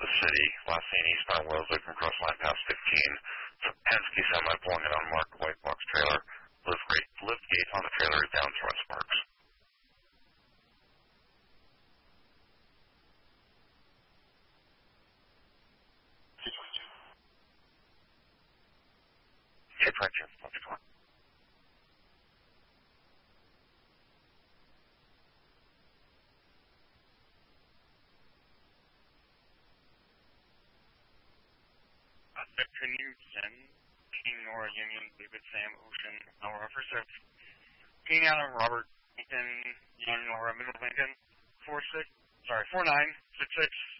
the city, last seen eastbound Wellesley from Crossline past 15. It's a Penske semi pulling in on marked white box trailer. Lift gate on the trailer is down front sparks. Hit right here, let's go. Can you send King Nora Union, David Sam Ocean, our officer, King Adam Robert Lincoln, Young Nora Middle Lincoln, 4966